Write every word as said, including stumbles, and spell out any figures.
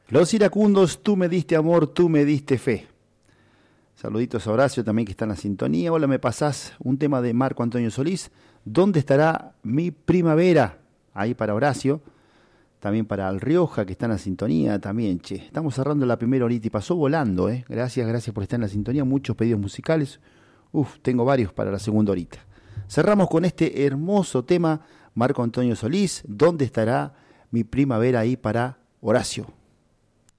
Los iracundos, tú me diste amor, tú me diste fe. Saluditos a Horacio también que está en la sintonía. Hola, me pasás un tema de Marco Antonio Solís. ¿Dónde estará mi primavera? Ahí para Horacio. También para El Rioja que está en la sintonía también, che. Estamos cerrando la primera horita y pasó volando, ¿eh? Gracias, gracias por estar en la sintonía. Muchos pedidos musicales. Uf, tengo varios para la segunda horita. Cerramos con este hermoso tema, Marco Antonio Solís. ¿Dónde estará mi primavera? Ahí para Horacio.